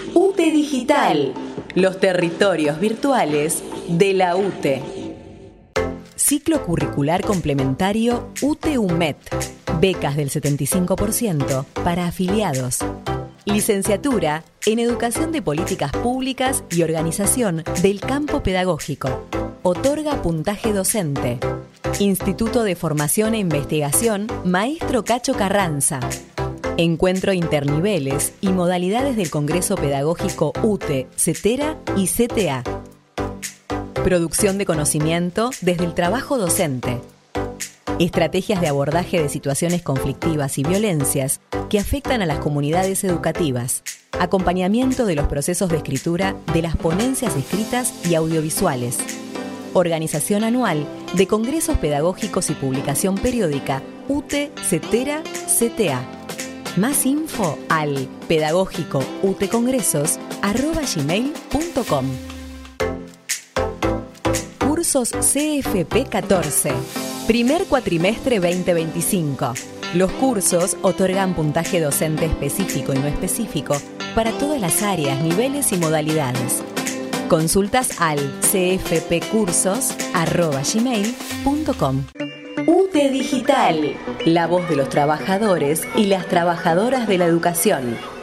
UTE Digital, los territorios virtuales de la UTE. Ciclo curricular complementario UTE-UMET. Becas del 75% para afiliados. Licenciatura en Educación de Políticas Públicas y Organización del Campo Pedagógico. Otorga puntaje docente. Instituto de Formación e Investigación Maestro Cacho Carranza. Encuentro interniveles y modalidades del Congreso Pedagógico UTE, CETERA y CTA. Producción de conocimiento desde el trabajo docente. Estrategias de abordaje de situaciones conflictivas y violencias que afectan a las comunidades educativas. Acompañamiento de los procesos de escritura de las ponencias escritas y audiovisuales. Organización anual de congresos pedagógicos y publicación periódica UTE, CETERA, CTA. Más info al pedagógicouteCongresos@gmail.com. Cursos CFP 14. Primer cuatrimestre 2025. Los cursos otorgan puntaje docente específico y no específico para todas las áreas, niveles y modalidades. Consultas al cfpcursos@gmail.com. UTE Digital, la voz de los trabajadores y las trabajadoras de la educación.